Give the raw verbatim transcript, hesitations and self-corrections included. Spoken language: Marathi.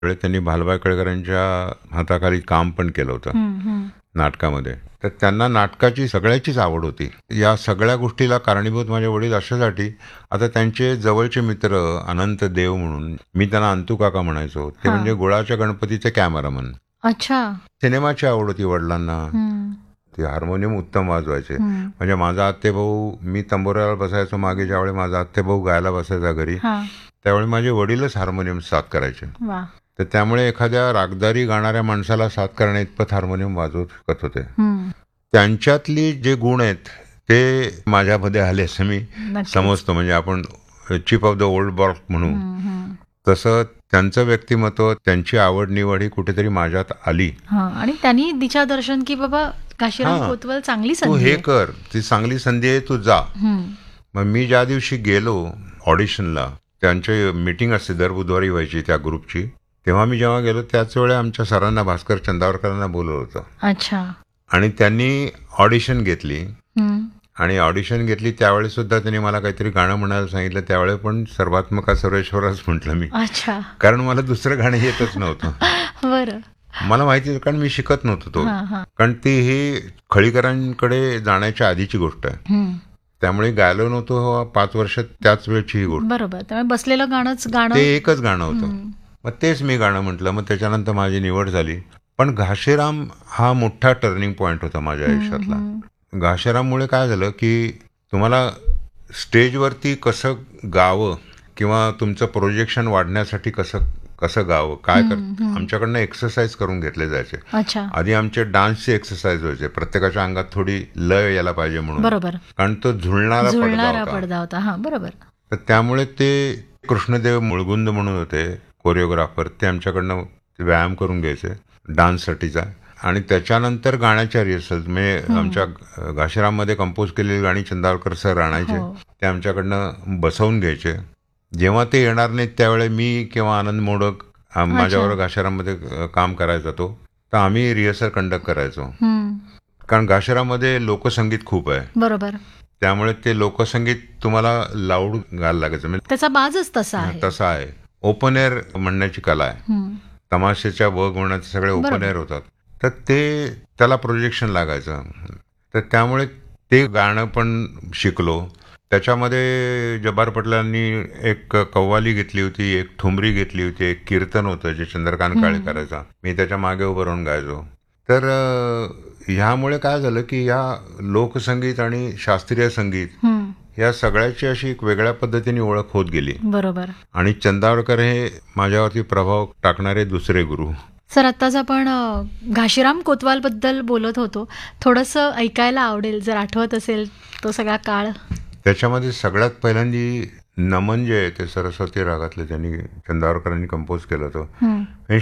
त्यावेळी त्यांनी भालबाई केळकरांच्या हाताखाली काम पण केलं होतं हम्म, हम्म. नाटकामध्ये. तर त्यांना नाटकाची सगळ्याचीच आवड होती. या सगळ्या गोष्टीला कारणीभूत माझे वडील अशासाठी, आता त्यांचे जवळचे मित्र अनंत देव म्हणून, मी त्यांना अंतू काका म्हणायचो, ते हा. म्हणजे गुळाच्या गणपतीचे कॅमेरामन. अच्छा. सिनेमाची आवड होती वडिलांना. हम्म, ते हार्मोनियम उत्तम वाजवायचे. हम्म. म्हणजे माझा आत्तेभाऊ, मी तंबोऱ्याला बसायचो मागे, ज्यावेळी माझा आत्तेभाऊ गायला बसायचा घरी, हा. त्यावेळी माझे वडीलच हार्मोनियम साथ करायचे. वा. तर त्यामुळे एखाद्या रागदारी गाणाऱ्या माणसाला साथ करण्या इतपत हार्मोनियम वाजवू शकत होते. हम्म. त्यांच्यातली जे गुण आहेत ते माझ्यामध्ये आले असं मी नक्कीच. समजतो. म्हणजे आपण chip of the old block म्हणू, हम्म, हम्म. तसं त्यांचं व्यक्तिमत्व, त्यांची आवड निवड ही कुठेतरी माझ्यात आली. हा. आणि त्यांनी दिशादर्शन की बाबा काशीराम हा. कोतवाल चांगली तू संधी हे आहे. कर, ती चांगली संधी आहे, तू जा. हम्म. मग मी ज्या दिवशी गेलो ऑडिशनला, त्यांची मीटिंग असते दर बुधवारी व्हायची त्या ग्रुपची, तेव्हा मी जेव्हा गेलो त्याच वेळेला आमच्या सरांना, भास्कर चंदावरकरांना बोलवलं होतं. अच्छा. आणि त्यांनी ऑडिशन घेतली. हम्म. आणि आणि ऑडिशन घेतली त्यावेळी सुद्धा त्यांनी मला काहीतरी गाणं म्हणायला सांगितलं. त्यावेळी पण सर्वात्मका सर्वेश्वरच म्हटलं मी, अच्छा. कारण मला दुसरं गाणं येतच नव्हतं. बरं. मला माहिती आहे, कारण मी शिकत नव्हतो तो. हा, हा. कारण ती ही खळीकरांकडे जाण्याच्या आधीची गोष्ट आहे. हम्म. त्यामुळे गायलो नव्हतो पाच वर्षात, त्याच वेळची ही गोष्ट. बरोबर. त्यामुळे बसलेलं गाणंच गाणं. ते एकच गाणं होतं. हम्म. मग तेच मी गाणं म्हटलं. मग त्याच्यानंतर माझी निवड झाली. पण घाशीराम हा मोठा टर्निंग पॉईंट होता माझ्या आयुष्यातला. हम्म. घाशीराममुळे काय झालं की तुम्हाला स्टेजवरती कसं गावं किंवा तुमचं प्रोजेक्शन वाढण्यासाठी कसं कसं गावं, काय कर, हम्म, हम्म. आमच्याकडनं एक्सरसाइज करून घेतले जायचे. अच्छा. आधी आमचे डान्सचे एक्सरसाइज व्हायचे. प्रत्येकाच्या अंगात थोडी लय यायला पाहिजे म्हणून, बरोबर. कारण तो झुलणारा पडदा जुळणारा होता. पडदा होता. हा, बरोबर. तर त्यामुळे ते कृष्णदेव मुळगुंद म्हणून होते कोरिओग्राफर, ते आमच्याकडनं व्यायाम करून घ्यायचे डान्ससाठीचा. आणि त्याच्यानंतर गाण्याच्या रिहर्सल, म्हणजे आमच्या घाशीराममध्ये कंपोज केलेली गाणी चंदावरकर सर आणायचे. हो. ते आमच्याकडनं बसवून घ्यायचे. जेव्हा ते येणार नाहीत त्यावेळी मी किंवा आनंद मोडक आ- माझ्यावर घाशीराममध्ये अ, काम करायचा तो, तर आम्ही रिहर्सल कंडक्ट करायचो. हम्म. कारण घाशीरामध्ये लोकसंगीत खूप आहे. बरोबर. त्यामुळे ते लोकसंगीत तुम्हाला लाऊड गायला लागायचं. म्हणजे त्याचा बाजच तसा आहे. तसं आहे. ओपन एअर म्हणण्याची कला आहे. हम्म. तमाशेच्या वग होण्याचे सगळे ओपन बरोबर. एअर होतात. तर ते त्याला प्रोजेक्शन लागायचं. तर त्यामुळे ते गाणं पण शिकलो. त्याच्यामध्ये जब्बार पटलांनी एक कव्वाली घेतली होती, एक ठुमरी घेतली होती, एक कीर्तन होतं जे चंद्रकांत काळे करायचा. मी त्याच्या मागे उभं राहून गायचो. तर अ, ह्यामुळे काय झालं की या लोकसंगीत आणि शास्त्रीय संगीत हम्म. या सगळ्याची अशी एक वेगळ्या पद्धतीने ओळख होत गेली. बरोबर. आणि चंदावरकर हे माझ्यावरती प्रभाव टाकणारे दुसरे गुरु. सर, आत्ताच आपण अ, घाशीराम कोतवाल बद्दल बोलत होतो. थोडंसं ऐकायला आवडेल, जर आठवत असेल तो सगळा काळ. त्याच्यामध्ये सगळ्यात पहिल्यांदी नमन जे आहे ते सरस्वती रागातलं त्यांनी चंदावरकरांनी कंपोज केलं होतं. हम्म.